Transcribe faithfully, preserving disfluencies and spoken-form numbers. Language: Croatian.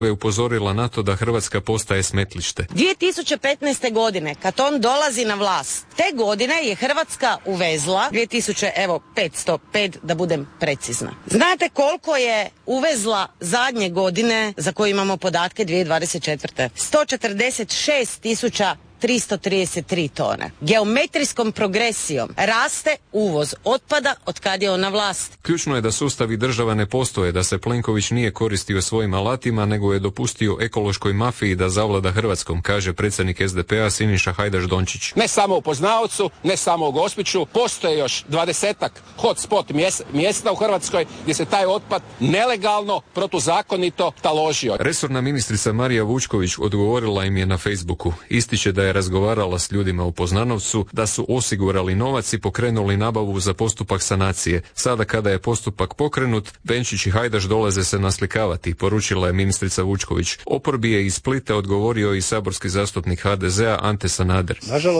je upozorila na to da Hrvatska postaje smetlište. dvije tisuće petnaeste. godine, kad on dolazi na vlast, te godine je Hrvatska uvezla dvije tisuće petsto pet, da budem precizna. Znate koliko je uvezla zadnje godine, za koje imamo podatke, dvije tisuće dvadeset četvrte. sto četrdeset šest tisuća tristo trideset tri tone. Geometrijskom progresijom raste uvoz otpada od kad je on na vlasti. Ključno je da sustavi država ne postoje, da se Plenković nije koristio svojim alatima, nego je dopustio ekološkoj mafiji da zavlada Hrvatskom, kaže predsjednik S D P-a Siniša Hajdaš Dončić. Ne samo u Poznanovcu, ne samo u Gospiću, postoje još dvadesetak hotspot mjesta u Hrvatskoj gdje se taj otpad nelegalno, protuzakonito taložio. Resorna ministrica Marija Vučković odgovorila im je na Facebooku. Ističe da je razgovarala s ljudima u Poznanovcu, da su osigurali novac i pokrenuli nabavu za postupak sanacije. Sada kada je postupak pokrenut, Benčić i Hajdaš dolaze se naslikavati, poručila je ministrica Vučković. Oporbi je iz Splita odgovorio i saborski zastupnik H D Z-a Ante Sanader.